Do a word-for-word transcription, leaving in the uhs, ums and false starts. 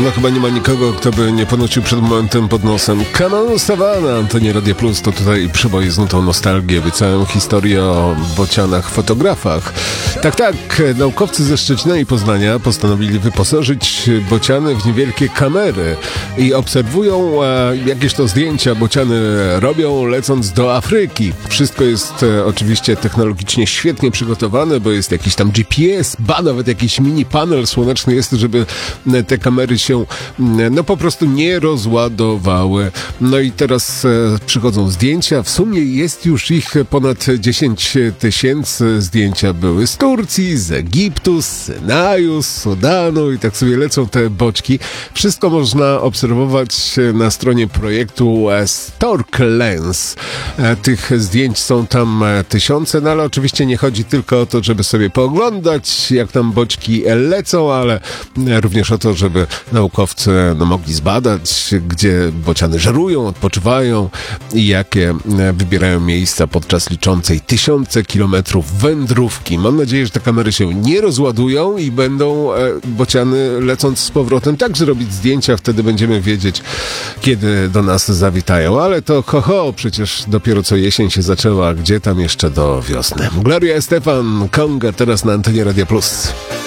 No chyba nie ma nikogo, kto by nie ponucił przed momentem pod nosem Kanonu Savana. Antenie Radio Plus to tutaj przyboi z nutą nostalgię, by całą historię o bocianach fotografach. Tak, tak, naukowcy ze Szczecina i Poznania postanowili wyposażyć bociany w niewielkie kamery i obserwują e, jakieś to zdjęcia bociany robią, lecąc do Afryki. Wszystko jest e, oczywiście technologicznie świetnie przygotowane, bo jest jakiś tam G P S, ba, nawet jakiś mini panel słoneczny jest, żeby te kamery się no po prostu nie rozładowały. No i teraz e, przychodzą zdjęcia. W sumie jest już ich ponad dziesięć tysięcy. Zdjęcia były z Turcji, z Egiptu, z Synaju, z Sudanu i tak sobie lecą te boczki. Wszystko można obserwować na stronie projektu Stork Lens. E, tych zdjęć są tam tysiące, no ale oczywiście nie chodzi tylko o to, żeby sobie pooglądać, jak tam boczki lecą, ale również o to, żeby naukowcy no, mogli zbadać, gdzie bociany żerują, odpoczywają i jakie wybierają miejsca podczas liczącej tysiące kilometrów wędrówki. Mam nadzieję, że te kamery się nie rozładują i będą e, bociany lecąc z powrotem także robić zdjęcia, wtedy będziemy wiedzieć, kiedy do nas zawitają. Ale to ho, ho, przecież dopiero co jesień się zaczęła, gdzie tam jeszcze do wiosny. Gloria Estefan, Conga, teraz na antenie Radia Plus.